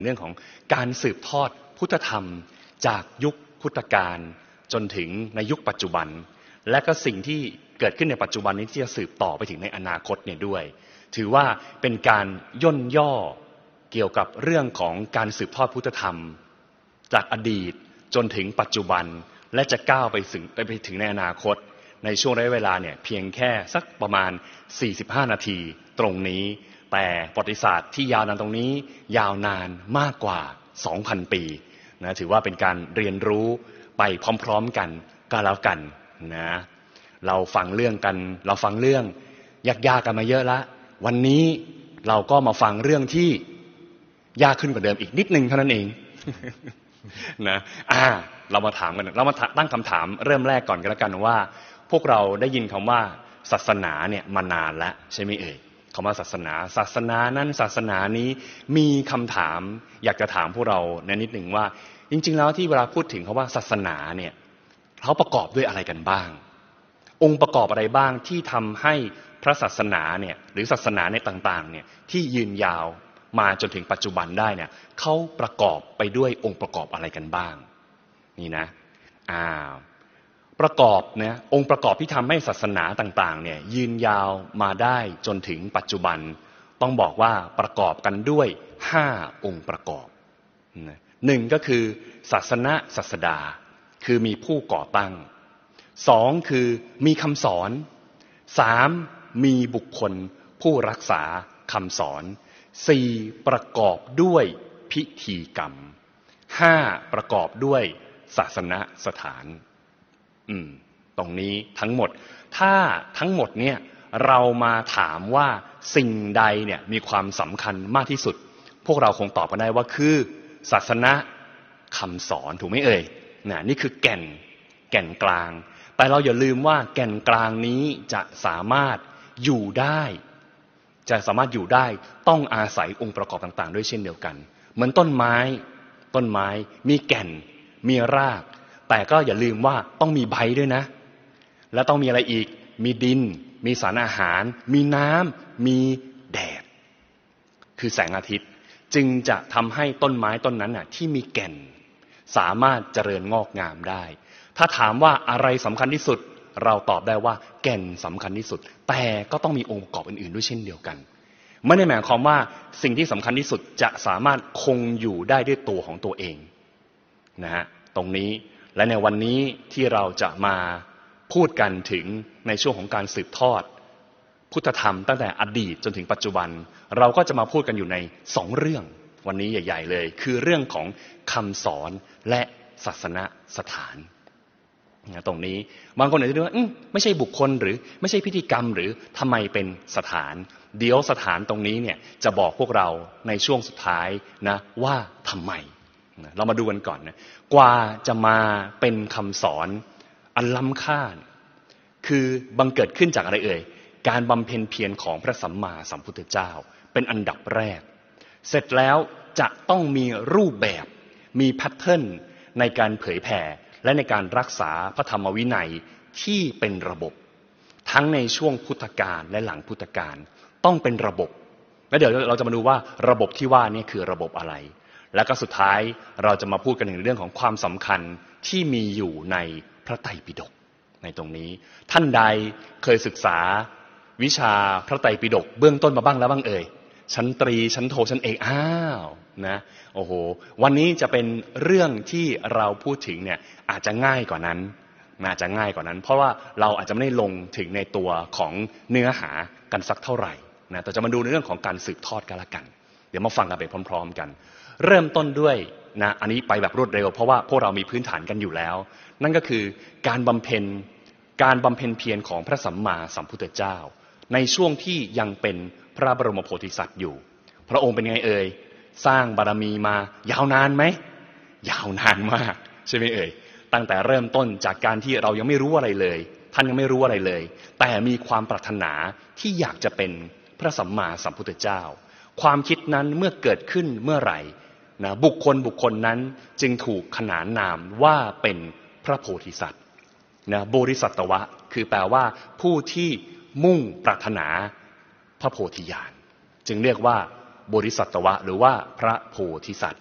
เรื่องของการสืบทอดพุทธธรรมจากยุคพุทธกาลจนถึงในยุคปัจจุบันและก็สิ่งที่เกิดขึ้นในปัจจุบันนี้ที่จะสืบต่อไปถึงในอนาคตเนี่ยด้วยถือว่าเป็นการย่นย่อเกี่ยวกับเรื่องของการสืบทอดพุทธธรรมจากอดีตจนถึงปัจจุบันและจะก้าวไปถึงในอนาคตในช่วงระยะเวลาเนี่ยเพียงแค่สักประมาณ45นาทีตรงนี้แต่ประวัติศาสตร์ที่ยาวนานตรงนี้ยาวนานมากกว่า 2,000 ปีนะถือว่าเป็นการเรียนรู้ไปพร้อมๆกันก็แล้วกันนะเราฟังเรื่องยากๆกันมาเยอะละวันนี้เราก็มาฟังเรื่องที่ยากขึ้นกว่าเดิมอีกนิดนึงเท่านั้นเอง นะเรามาถามกันเรามาตั้งคำถามเริ่มแรกก่อนกันแล้วกันว่าพวกเราได้ยินคำว่าศาสนาเนี่ยมานานแล้วใช่ไหมเอ่ยคำว่าศาสนานั้นศาสนานี้มีคำถามอยากจะถามพวกเรานิดหนึ่งว่าจริงๆแล้วที่เวลาพูดถึงคำว่าศาสนาเนี่ยเขาประกอบด้วยอะไรกันบ้างองค์ประกอบอะไรบ้างที่ทำให้พระศาสนาเนี่ยหรือศาสนาในต่างๆเนี่ยที่ยืนยาวมาจนถึงปัจจุบันได้เนี่ยเขาประกอบไปด้วยองค์ประกอบอะไรกันบ้างนี่นะประกอบเนี่ยองค์ประกอบที่ทำให้ศาสนาต่างๆเนี่ยยืนยาวมาได้จนถึงปัจจุบันต้องบอกว่าประกอบกันด้วย5องค์ประกอบหนึ่งก็คือศาสดาคือมีผู้ก่อตั้ง2คือมีคำสอน3มีบุคคลผู้รักษาคำสอน4ประกอบด้วยพิธีกรรม5ประกอบด้วยศาสนสถานตรงนี้ทั้งหมดถ้าทั้งหมดเนี่ยเรามาถามว่าสิ่งใดเนี่ยมีความสำคัญมากที่สุดพวกเราคงตอบกันได้ว่าคือศาสนาคำสอนถูกไหมเอ่ยนี่คือแก่นกลางแต่เราอย่าลืมว่าแก่นกลางนี้จะสามารถอยู่ได้ต้องอาศัยองค์ประกอบต่างๆด้วยเช่นเดียวกันเหมือนต้นไม้มีแก่นมีรากแต่ก็อย่าลืมว่าต้องมีใบด้วยนะและต้องมีอะไรอีกมีดินมีสารอาหารมีน้ำมีแดดคือแสงอาทิตย์จึงจะทำให้ต้นไม้ต้นนั้นน่ะที่มีแก่นสามารถเจริญงอกงามได้ถ้าถามว่าอะไรสำคัญที่สุดเราตอบได้ว่าแก่นสำคัญที่สุดแต่ก็ต้องมีองค์ประกอบอื่นๆด้วยเช่นเดียวกันไม่ได้หมายความว่าสิ่งที่สำคัญที่สุดจะสามารถคงอยู่ได้ด้วยตัวของตัวเองนะฮะตรงนี้และในวันนี้ที่เราจะมาพูดกันถึงในช่วงของการสืบทอดพุทธธรรมตั้งแต่อดีตจนถึงปัจจุบันเราก็จะมาพูดกันอยู่ใน2เรื่องวันนี้ใหญ่ๆเลยคือเรื่องของคำสอนและศาสนสถานตรงนี้บางคนอาจจะดูว่าไม่ใช่บุคคลหรือไม่ใช่พิธีกรรมหรือทำไมเป็นสถานเดี๋ยวสถานตรงนี้เนี่ยจะบอกพวกเราในช่วงสุดท้ายนะว่าทำไมเรามาดูกันก่อนนะกว่าจะมาเป็นคำสอนอันล้ำค่าคือบังเกิดขึ้นจากอะไรเอ่ยการบำเพ็ญเพียรของพระสัมมาสัมพุทธเจ้าเป็นอันดับแรกเสร็จแล้วจะต้องมีรูปแบบมีแพทเทิร์นในการเผยแผ่และในการรักษาพระธรรมวินัยที่เป็นระบบทั้งในช่วงพุทธกาลและหลังพุทธกาลต้องเป็นระบบแล้วเดี๋ยวเราจะมาดูว่าระบบที่ว่านี่คือระบบอะไรแล้วก็สุดท้ายเราจะมาพูดกันถึงเรื่องของความสำคัญที่มีอยู่ในพระไตรปิฎกในตรงนี้ท่านใดเคยศึกษาวิชาพระไตรปิฎกเบื้องต้นมาบ้างแล้วบ้างเอ่ยชั้นตรีชั้นโทชั้นเอกนะโอ้โหวันนี้จะเป็นเรื่องที่เราพูดถึงเนี่ยอาจจะง่ายกว่านั้นเพราะว่าเราอาจจะไม่ได้ลงถึงในตัวของเนื้อหากันสักเท่าไหร่นะแต่จะมาดูในเรื่องของการสืบทอดกันละกันเดี๋ยวมาฟังกันไปพร้อมๆกันเริ่มต้นด้วยนะอันนี้ไปแบบรวดเร็วเพราะว่าพวกเรามีพื้นฐานกันอยู่แล้วนั่นก็คือการบำเพ็ญเพียรของพระสัมมาสัมพุทธเจ้าในช่วงที่ยังเป็นพระบรมโพธิสัตว์อยู่พระองค์เป็นไงเอ่ยสร้างบารมีมายาวนานไหมยาวนานมากใช่ไหมเอ่ยตั้งแต่เริ่มต้นจากการที่เรายังไม่รู้อะไรเลยท่านยังไม่รู้อะไรเลยแต่มีความปรารถนาที่อยากจะเป็นพระสัมมาสัมพุทธเจ้าความคิดนั้นเมื่อเกิดขึ้นเมื่อไหร่นะบุคคลนั้นจึงถูกขนานนามว่าเป็นพระโพธิสัตว์นะโบริสัตวะคือแปลว่าผู้ที่มุ่งปรารถนาพระโพธิญาณจึงเรียกว่าบริสัตวะหรือว่าพระโพธิสัตว์